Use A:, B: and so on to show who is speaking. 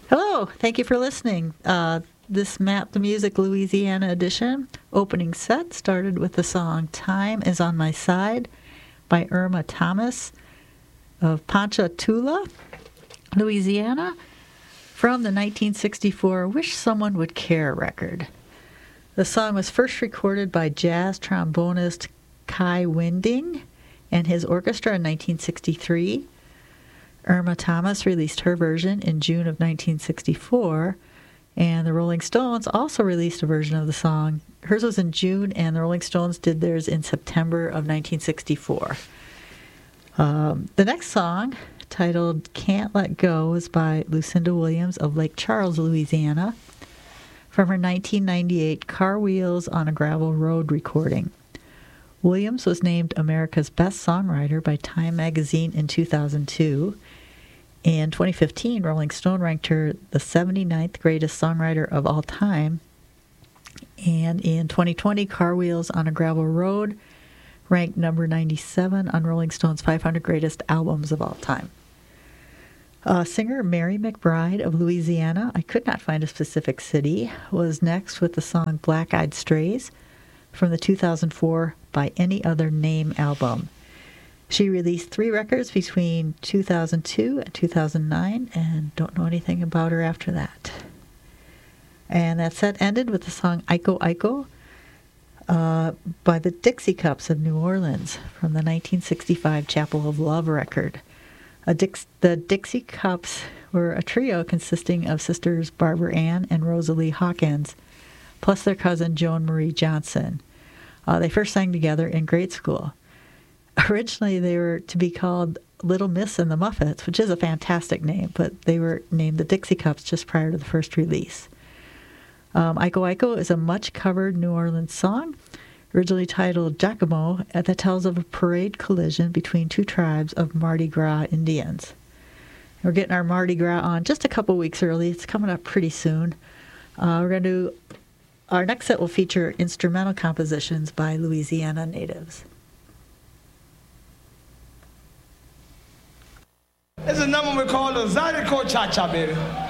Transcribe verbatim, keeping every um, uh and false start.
A: Hello, thank you for listening. Uh, this Map the Music Louisiana edition opening set started with the song Time is on My Side by Irma Thomas of Ponchatoula, Louisiana, from the nineteen sixty-four Wish Someone Would Care record. The song was first recorded by jazz trombonist Kai Winding and his orchestra in nineteen sixty-three. Irma Thomas released her version in June of nineteen sixty-four, and the Rolling Stones also released a version of the song. Hers was in June, and the Rolling Stones did theirs in September of nineteen sixty-four. Um, the next song, titled Can't Let Go, is by Lucinda Williams of Lake Charles, Louisiana, from her nineteen ninety-eight Car Wheels on a Gravel Road recording. Williams was named America's Best Songwriter by Time magazine in two thousand two. In twenty fifteen, Rolling Stone ranked her the seventy-ninth greatest songwriter of all time. And in twenty twenty, Car Wheels on a Gravel Road ranked number ninety-seven on Rolling Stone's five hundred greatest albums of all time. Uh, singer Mary McBride of Louisiana, I could not find a specific city, was next with the song Black Eyed Strays from the two thousand four By Any Other Name album. She released three records between two thousand two and two thousand nine, and don't know anything about her after that. And that set ended with the song Iko Iko uh, by the Dixie Cups of New Orleans from the nineteen sixty-five Chapel of Love record. A Dix- the Dixie Cups were a trio consisting of sisters Barbara Ann and Rosalie Hawkins, plus their cousin Joan Marie Johnson. Uh, they first sang together in grade school. Originally, they were to be called Little Miss and the Muffets, which is a fantastic name, but they were named the Dixie Cups just prior to the first release. Um, Iko Iko is a much-covered New Orleans song, originally titled Giacomo, that tells of a parade collision between two tribes of Mardi Gras Indians. We're getting our Mardi Gras on just a couple weeks early. It's coming up pretty soon. Uh, we're going to do, our next set will feature instrumental compositions by Louisiana natives.
B: It's a number we call the Zydeco Cha-Cha, baby.